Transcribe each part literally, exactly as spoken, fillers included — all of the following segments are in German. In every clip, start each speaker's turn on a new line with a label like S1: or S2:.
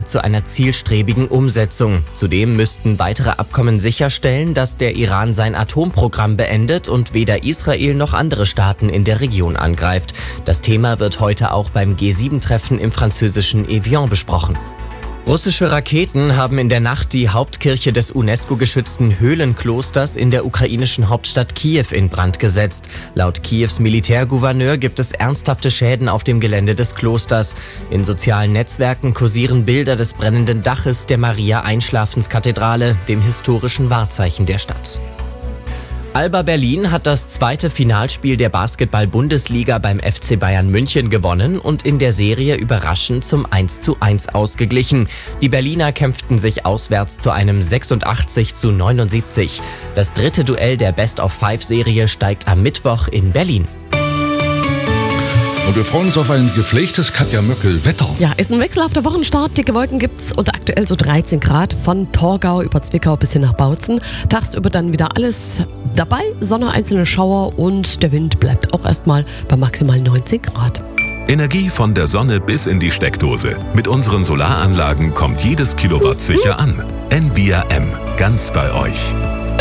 S1: zu einer zielstrebigen Umsetzung. Zudem müssten weitere Abkommen sicherstellen, dass der Iran sein Atomprogramm beendet und weder Israel noch andere Staaten in der Region angreift. Das Thema wird heute auch beim G sieben Treffen im französischen Evian besprochen. Russische Raketen haben in der Nacht die Hauptkirche des UNESCO-geschützten Höhlenklosters in der ukrainischen Hauptstadt Kiew in Brand gesetzt. Laut Kiews Militärgouverneur gibt es ernsthafte Schäden auf dem Gelände des Klosters. In sozialen Netzwerken kursieren Bilder des brennenden Daches der Maria-Einschlafenskathedrale, dem historischen Wahrzeichen der Stadt. Alba Berlin hat das zweite Finalspiel der Basketball-Bundesliga beim F C Bayern München gewonnen und in der Serie überraschend zum eins zu eins ausgeglichen. Die Berliner kämpften sich auswärts zu einem sechsundachtzig zu neunundsiebzig. Das dritte Duell der Best-of-Five-Serie steigt am Mittwoch in Berlin.
S2: Und wir freuen uns auf ein gepflegtes Katja Möckel-Wetter.
S3: Ja, ist ein wechselhafter Wochenstart. Dicke Wolken gibt's und aktuell so dreizehn Grad von Torgau über Zwickau bis hin nach Bautzen. Tagsüber dann wieder alles dabei, Sonne, einzelne Schauer und der Wind bleibt auch erstmal bei maximal neunzehn Grad.
S4: Energie von der Sonne bis in die Steckdose. Mit unseren Solaranlagen kommt jedes Kilowatt sicher an. N V R M, ganz bei euch.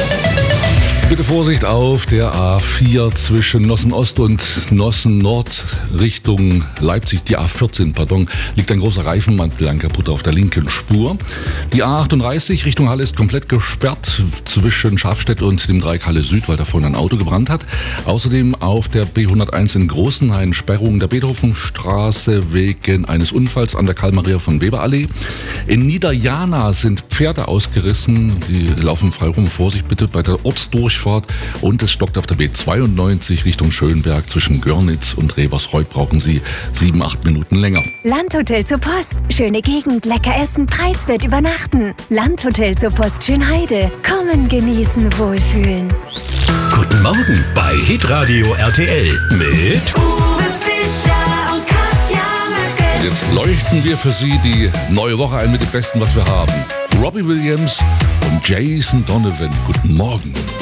S2: Bitte Vorsicht auf der A vier zwischen Nossen Ost und Nossen Nord Richtung Leipzig, die A vierzehn, pardon, liegt ein großer Reifenmantel an kaputt auf der linken Spur. Die A achtunddreißig Richtung Halle ist komplett gesperrt zwischen Schafstedt und dem Dreieck Halle Süd, weil da vorne ein Auto gebrannt hat. Außerdem auf der B hunderteins in Großenhain Sperrung der Beethovenstraße wegen eines Unfalls an der Karl-Maria von Weber Allee. In Niederjana sind Pferde ausgerissen, die laufen frei rum. Vorsicht bitte bei der Ortsdurchfahrt. Und es stockt auf der B zweiundneunzig Richtung Schönberg. Zwischen Görnitz und Rebersreuth brauchen Sie sieben, acht Minuten länger.
S5: Landhotel zur Post. Schöne Gegend, lecker essen, preiswert übernachten. Landhotel zur Post Schönheide. Kommen, genießen, wohlfühlen.
S6: Guten Morgen bei Hitradio R T L mit
S7: Uwe Fischer und Katja Möckel.
S2: Jetzt leuchten wir für Sie die neue Woche ein mit dem Besten, was wir haben. Robbie Williams und Jason Donovan. Guten Morgen.